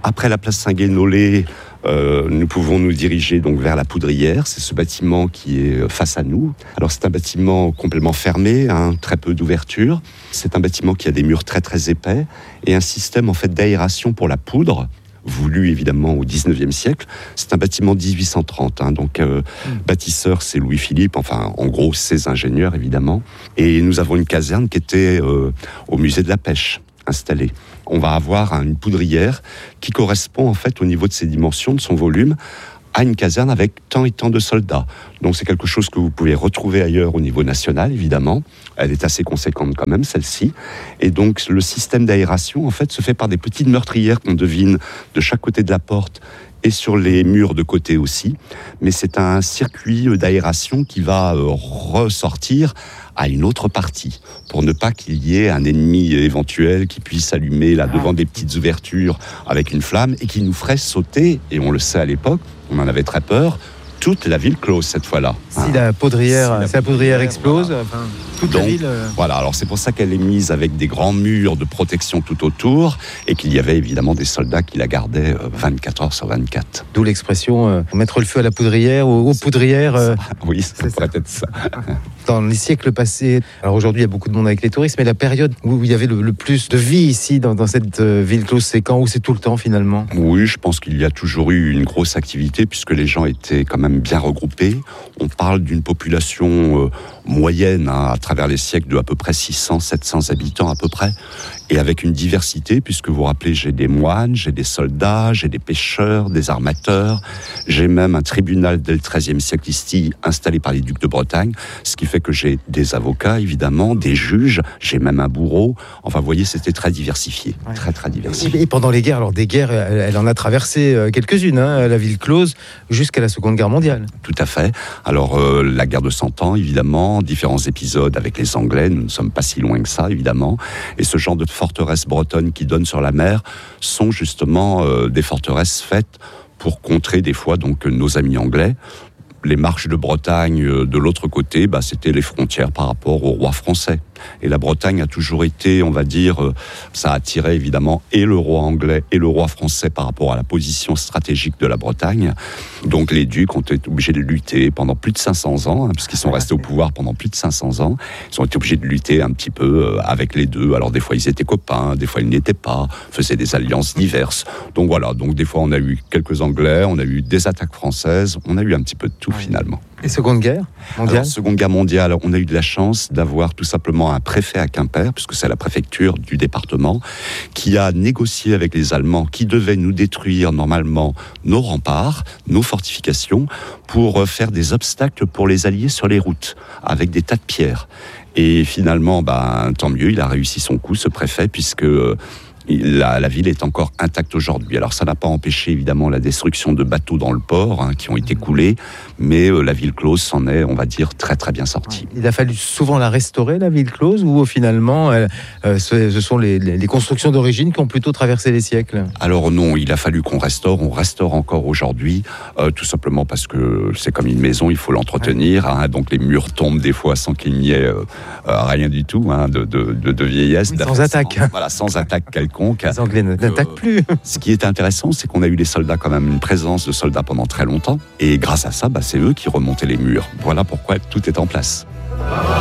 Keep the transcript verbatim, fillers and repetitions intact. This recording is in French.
Après la place Saint-Guénolé, Euh, nous pouvons nous diriger donc vers la Poudrière. C'est ce bâtiment qui est face à nous. Alors c'est un bâtiment complètement fermé, hein, très peu d'ouverture. C'est un bâtiment qui a des murs très très épais et un système en fait d'aération pour la poudre, voulu évidemment au dix-neuvième siècle. C'est un bâtiment dix-huit cent trente, hein, donc euh, mmh. bâtisseur c'est Louis-Philippe, enfin en gros ses ingénieurs évidemment. Et nous avons une caserne qui était euh, au musée de la pêche installée. On va avoir une poudrière qui correspond en fait au niveau de ses dimensions, de son volume, à une caserne avec tant et tant de soldats. Donc c'est quelque chose que vous pouvez retrouver ailleurs au niveau national, évidemment. Elle est assez conséquente quand même, celle-ci. Et donc le système d'aération, en fait, se fait par des petites meurtrières qu'on devine de chaque côté de la porte et sur les murs de côté aussi. Mais c'est un circuit d'aération qui va ressortir à une autre partie, pour ne pas qu'il y ait un ennemi éventuel qui puisse allumer là devant des petites ouvertures avec une flamme et qui nous ferait sauter, et on le sait à l'époque, on en avait très peur, toute la ville close cette fois-là. Si hein. la poudrière, si la, si la poudrière explose, voilà. enfin, toute Donc, la ville... Euh... Voilà, alors c'est pour ça qu'elle est mise avec des grands murs de protection tout autour et qu'il y avait évidemment des soldats qui la gardaient vingt-quatre heures sur vingt-quatre. D'où l'expression euh, mettre le feu à la poudrière ou aux poudrières. Euh... Oui, ça pourrait être ça. Dans les siècles passés, alors aujourd'hui il y a beaucoup de monde avec les touristes, mais la période où il y avait le, le plus de vie ici dans, dans cette euh, ville close, c'est quand ou c'est tout le temps finalement? Oui, je pense qu'il y a toujours eu une grosse activité puisque les gens étaient quand même bien regroupés. On parle d'une population euh, moyenne hein, à travers les siècles de à peu près six cents à sept cents habitants à peu près, et avec une diversité puisque vous vous rappelez, j'ai des moines, j'ai des soldats, j'ai des pêcheurs, des armateurs, j'ai même un tribunal dès le treizième siècle ici installé par les ducs de Bretagne, ce qui fait que j'ai des avocats évidemment, des juges, j'ai même un bourreau. Enfin vous voyez, c'était très diversifié, ouais. très très diversifié. Et pendant les guerres, alors des guerres, elle, elle en a traversé quelques-unes, hein, la ville close, jusqu'à la Seconde Guerre mondiale. Tout à fait. Alors euh, la guerre de Cent Ans évidemment, différents épisodes avec les Anglais, nous ne sommes pas si loin que ça évidemment, et ce genre de forteresses bretonnes qui donnent sur la mer sont justement euh, des forteresses faites pour contrer des fois donc nos amis anglais. Les marches de Bretagne de l'autre côté, bah, c'était les frontières par rapport au roi français. Et la Bretagne a toujours été, on va dire, ça a attiré évidemment et le roi anglais et le roi français par rapport à la position stratégique de la Bretagne. Donc les ducs ont été obligés de lutter pendant plus de cinq cents ans, hein, puisqu'ils sont restés au pouvoir pendant plus de cinq cents ans. Ils ont été obligés de lutter un petit peu avec les deux. Alors des fois ils étaient copains, des fois ils n'étaient pas, faisaient des alliances diverses. Donc voilà, donc des fois on a eu quelques Anglais, on a eu des attaques françaises, on a eu un petit peu de tout finalement. Et Seconde Guerre mondiale? Alors, Seconde Guerre mondiale, on a eu de la chance d'avoir tout simplement un préfet à Quimper, puisque c'est la préfecture du département, qui a négocié avec les Allemands qui devaient nous détruire normalement nos remparts, nos fortifications, pour faire des obstacles pour les Alliés sur les routes, avec des tas de pierres. Et finalement, ben, tant mieux, il a réussi son coup, ce préfet, puisque... La, la ville est encore intacte aujourd'hui. Alors ça n'a pas empêché évidemment la destruction de bateaux dans le port hein, qui ont été coulés, mais euh, la ville close s'en est, on va dire, très très bien sortie. Il a fallu souvent la restaurer, la ville close, ou finalement euh, ce, ce sont les, les constructions d'origine qui ont plutôt traversé les siècles? Alors non, il a fallu qu'on restaure, on restaure encore aujourd'hui, euh, tout simplement parce que c'est comme une maison, il faut l'entretenir, hein, donc les murs tombent des fois sans qu'il n'y ait euh, rien du tout hein, de, de, de, de vieillesse. Sans attaque. Sans, voilà, sans attaque quelconque. Les Anglais n'attaquent euh, plus. Ce qui est intéressant, c'est qu'on a eu des soldats quand même, une présence de soldats pendant très longtemps. Et grâce à ça, bah, c'est eux qui remontaient les murs. Voilà pourquoi tout est en place.